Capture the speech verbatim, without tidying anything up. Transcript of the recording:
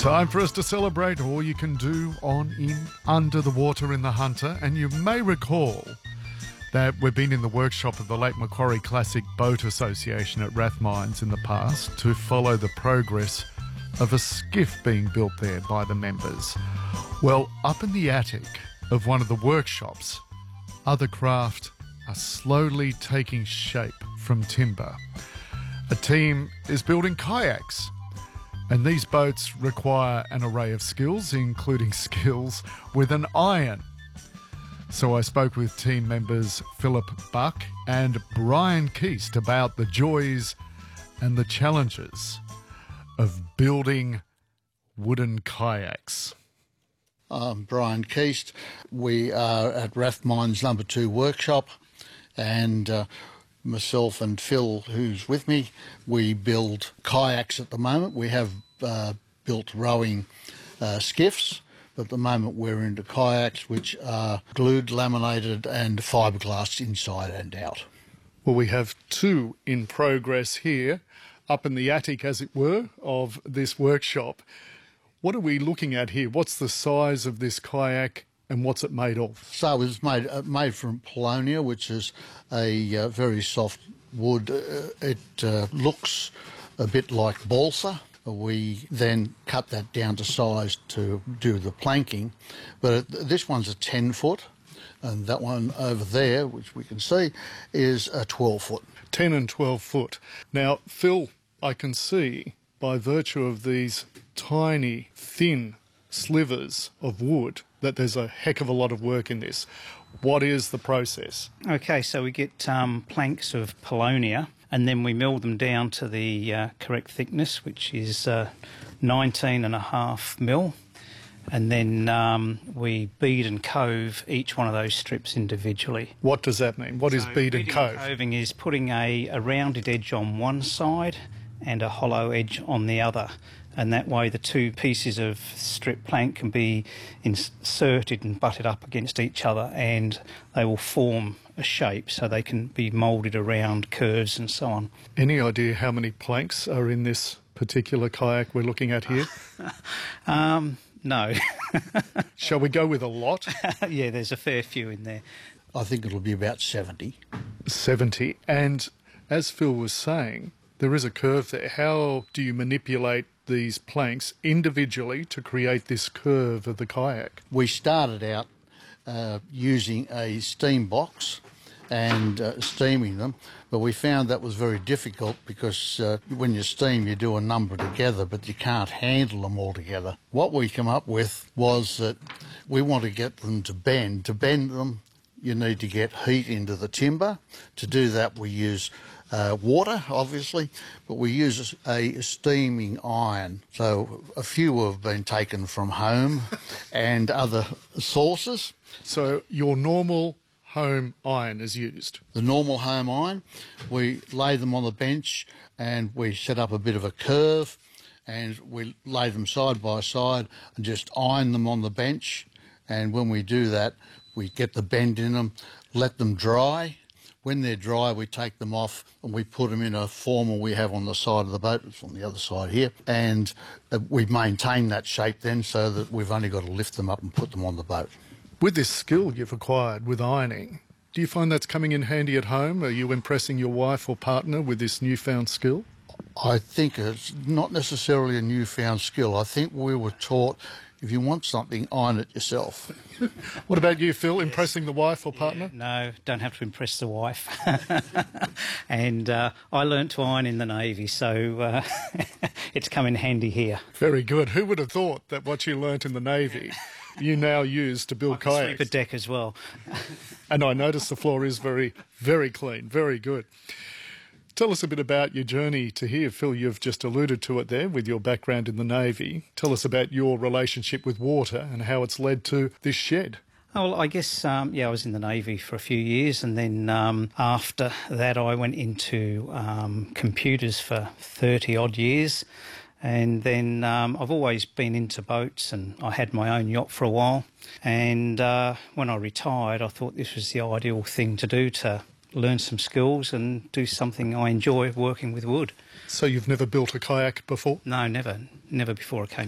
Time for us to celebrate all you can do on, in, under the water in the Hunter. And you may recall that we've been in the workshop of the Lake Macquarie Classic Boat Association at Rathmines in the past to follow the progress of a skiff being built there by the members. Well, up in the attic of one of the workshops, other craft are slowly taking shape from timber. A team is building kayaks, and these boats require an array of skills, including skills with an iron. So I spoke with team members Philip Buck and Brian Keast about the joys and the challenges of building wooden kayaks. I'm Brian Keast. We are at Rathmines number two workshop, and uh, myself and Phil, who's with me, we build kayaks at the moment. We have uh, built rowing uh, skiffs, but at the moment we're into kayaks, which are glued, laminated and fiberglass inside and out. Well, we have two in progress here, up in the attic, as it were, of this workshop. What are we looking at here? What's the size of this kayak and what's it made of? So it's made uh, made from paulownia, which is a uh, very soft wood. Uh, it uh, looks a bit like balsa. We then cut that down to size to do the planking. But this one's a ten foot, and that one over there, which we can see, is a twelve foot. ten and twelve foot. Now, Phil, I can see by virtue of these tiny, thin slivers of wood that there's a heck of a lot of work in this. What is the process? Okay, so we get um, planks of paulownia, and then we mill them down to the uh, correct thickness, which is uh, nineteen and a half mil. And then um, we bead and cove each one of those strips individually. What does that mean? What is So bead and cove? Coving is putting a, a rounded edge on one side and a hollow edge on the other. And that way the two pieces of strip plank can be inserted and butted up against each other, and they will form a shape so they can be moulded around curves and so on. Any idea how many planks are in this particular kayak we're looking at here? um, no. Shall we go with a lot? Yeah, there's a fair few in there. I think it'll be about seventy. seventy. And as Phil was saying, there is a curve there. How do you manipulate these planks individually to create this curve of the kayak? We started out uh, using a steam box and uh, steaming them, but we found that was very difficult because uh, when you steam you do a number together, but you can't handle them all together. What we come up with was that we want to get them to bend. To bend them you need to get heat into the timber. To do that we use Uh, water, obviously, but we use a steaming iron. So a few have been taken from home and other sources. So your normal home iron is used? The normal home iron, we lay them on the bench and we set up a bit of a curve and we lay them side by side and just iron them on the bench. And when we do that, we get the bend in them, let them dry. When they're dry, we take them off and we put them in a former we have on the side of the boat. It's on the other side here. And uh, we maintain that shape then so that we've only got to lift them up and put them on the boat. With this skill you've acquired with ironing, do you find that's coming in handy at home? Are you impressing your wife or partner with this newfound skill? I think it's not necessarily a newfound skill. I think we were taught, if you want something, iron it yourself. What about you, Phil, impressing the wife or partner? Yeah, no, don't have to impress the wife. And uh, I learnt to iron in the Navy, so uh, it's come in handy here. Very good. Who would have thought that what you learnt in the Navy you now use to build I can kayaks? sweep a deck as well. And I notice the floor is very, very clean. Very good. Tell us a bit about your journey to here. Phil, you've just alluded to it there with your background in the Navy. Tell us about your relationship with water and how it's led to this shed. Oh, well, I guess, um, yeah, I was in the Navy for a few years, and then um, after that I went into um, computers for thirty-odd years. And then um, I've always been into boats, and I had my own yacht for a while. And uh, when I retired, I thought this was the ideal thing to do, to learn some skills and do something I enjoy, working with wood. So you've never built a kayak before? No, never. Never before I came